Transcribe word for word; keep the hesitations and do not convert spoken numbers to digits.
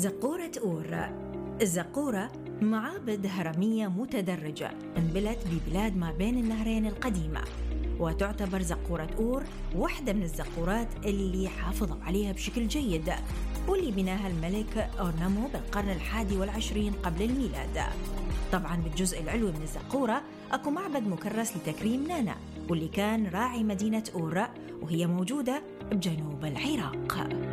زقورة أور. الزقورة معابد هرمية متدرجة انبلت ببلاد ما بين النهرين القديمة، وتعتبر زقورة أور واحدة من الزقورات اللي حافظوا عليها بشكل جيد، واللي بناها الملك أورنمو بالقرن الحادي والعشرين قبل الميلاد. طبعاً بالجزء العلوي من الزقورة أكو معبد مكرس لتكريم نانا، واللي كان راعي مدينة أور، وهي موجودة بجنوب العراق.